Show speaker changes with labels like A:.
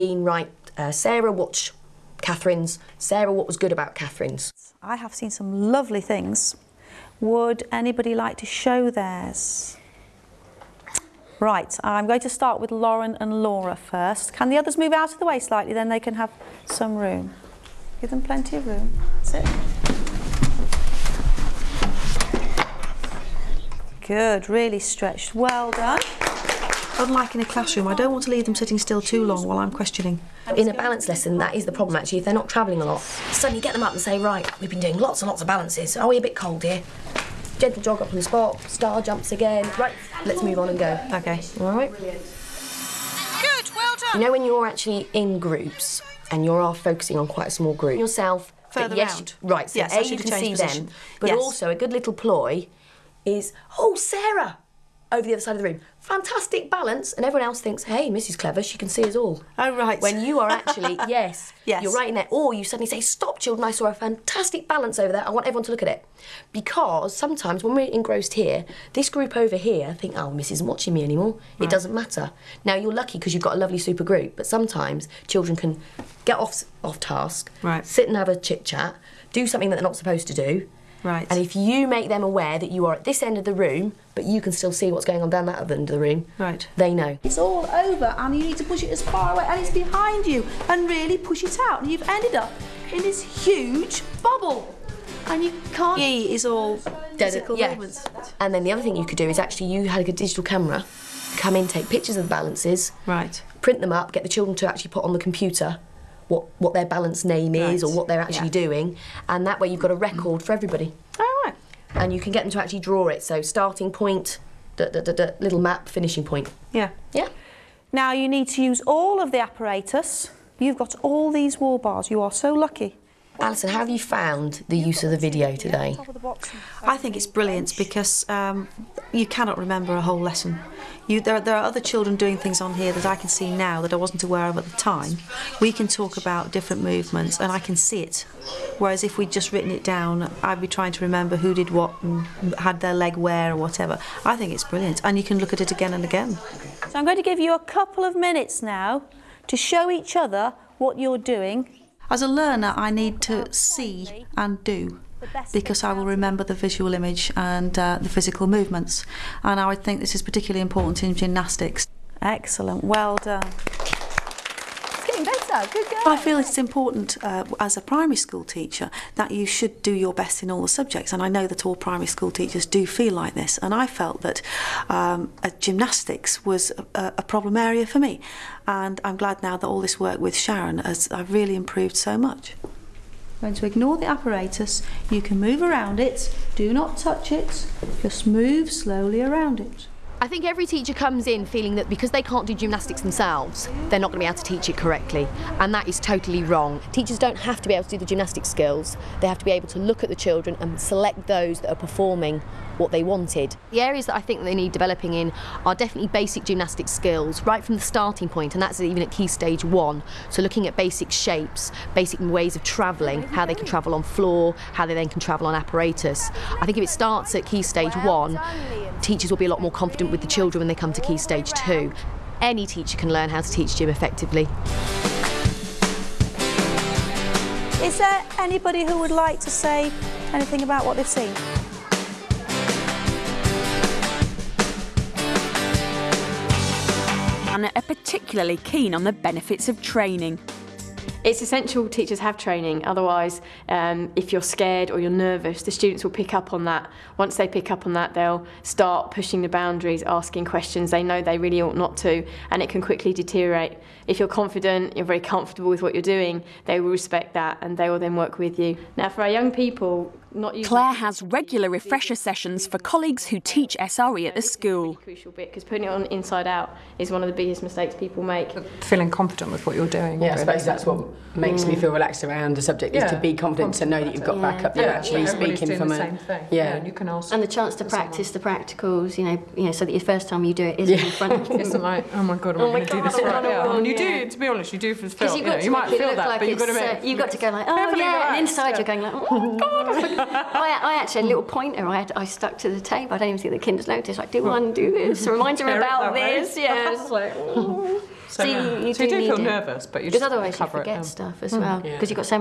A: Right, Sarah, watch Catherine's. Sarah, what was good about Catherine's?
B: I have seen some lovely things. Would anybody like to show theirs? Right, I'm going to start with Lauren and Laura first. Can the others move out of the way slightly, then they can have some room. Give them plenty of room. That's it. Good, really stretched. Well done. Unlike in a classroom, I don't want to leave them sitting still too long while I'm questioning.
A: In a balance lesson, that is the problem actually. If they're not travelling a lot, suddenly get them up and say, right, we've been doing lots and lots of balances. Are we a bit cold here? Gentle jog up on the spot, star jumps again. Right, let's move on and go.
B: Okay.
A: All right?
B: Good, well done.
A: You know when you're actually in groups and you're focusing on quite a small group, yourself,
B: further
A: yes,
B: round.
A: Right, so
B: yes,
A: A, you can see them, but also a good little ploy is, oh, Sarah, over the other side of the room. Fantastic balance, and everyone else thinks, hey, Mrs. Clever, she can see us all.
B: Oh, right.
A: When you are actually, yes,
B: yes,
A: you're right in there. Or you suddenly say, stop, children, I saw a fantastic balance over there. I want everyone to look at it. Because sometimes when we're engrossed here, this group over here think, oh, Miss isn't watching me anymore. Right. It doesn't matter. Now, you're lucky because you've got a lovely super group, but sometimes children can get off task,
B: right,
A: sit and have a chit-chat, do something that they're not supposed to do.
B: Right.
A: And if you make them aware that you are at this end of the room, but you can still see what's going on down that other end of the room,
B: right,
A: they know.
B: It's all over and you need to push it as far away and it's behind you and really push it out and you've ended up in this huge bubble and you can't... E is all physical movements.
A: And then the other thing you could do is actually you had a digital camera, come in, take pictures of the balances,
B: right,
A: print them up, get the children to actually put on the computer what their balance name is or what they're actually doing, and that way you've got a record for everybody.
B: Oh, right.
A: And you can get them to actually draw it, so starting point, little map, finishing point.
B: Yeah.
A: Yeah.
B: Now you need to use all of the apparatus. You've got all these wall bars, you are so lucky.
A: Alison, how have you found the use of the video today?
B: I think it's brilliant because you cannot remember a whole lesson. There are other children doing things on here that I can see now that I wasn't aware of at the time. We can talk about different movements and I can see it. Whereas if we'd just written it down, I'd be trying to remember who did what and had their leg where or whatever. I think it's brilliant and you can look at it again and again. So I'm going to give you a couple of minutes now to show each other what you're doing. As a learner, I need to see and do because I will remember the visual image and the physical movements. And I would think this is particularly important in gymnastics. Excellent, well done.
A: It's getting better, good girl.
B: I feel it's important as a primary school teacher that you should do your best in all the subjects, and I know that all primary school teachers do feel like this, and I felt that gymnastics was a problem area for me, and I'm glad now that all this work with Sharon I've really improved so much. I'm going to ignore the apparatus, you can move around it, do not touch it, just move slowly around it.
C: I think every teacher comes in feeling that because they can't do gymnastics themselves, they're not going to be able to teach it correctly, and that is totally wrong. Teachers don't have to be able to do the gymnastic skills, they have to be able to look at the children and select those that are performing what they wanted. The areas that I think that they need developing in are definitely basic gymnastic skills, right from the starting point, and that's even at Key Stage 1. So looking at basic shapes, basic ways of travelling, how they can travel on floor, how they then can travel on apparatus. I think if it starts at Key Stage 1, teachers will be a lot more confident with the children when they come to Key Stage 2. Any teacher can learn how to teach gym effectively.
B: Is there anybody who would like to say anything about what they've seen?
D: And are particularly keen on the benefits of training.
E: It's essential teachers have training, otherwise if you're scared or you're nervous, the students will pick up on that. Once they pick up on that, they'll start pushing the boundaries, asking questions they know they really ought not to, and it can quickly deteriorate. If you're confident, you're very comfortable with what you're doing, they will respect that and they will then work with you. Now for our young people, not using...
D: Claire has regular refresher sessions for colleagues who teach SRE at the school.
E: Crucial bit, because putting it on inside out is one of the biggest mistakes people make.
F: Feeling confident with what you're doing.
G: Yeah, I suppose that's what makes me feel relaxed around the subject, is to be confident, to know that you've got backup, you're actually speaking from a...
F: same thing.
G: Yeah.
F: You can also...
H: And the chance to practice the practicals, you know, so that your first time you do it isn't in front of you.
F: Isn't like, oh my God, I'm going to do this right now. And you do, to be honest, you do feel, you might feel that, but you've got to make...
H: You've got to go like, oh yeah, and inside you're going like, oh God. I actually had a little pointer I stuck to the tape. I don't even think the kids noticed. Like, do one, do this, remind them about this. Yeah, it's like,
F: So,
H: you
F: do
H: need
F: feel
H: it.
F: nervous, but you
H: because
F: just
H: otherwise you
F: cover
H: forget
F: it.
H: stuff as well. Because you've got so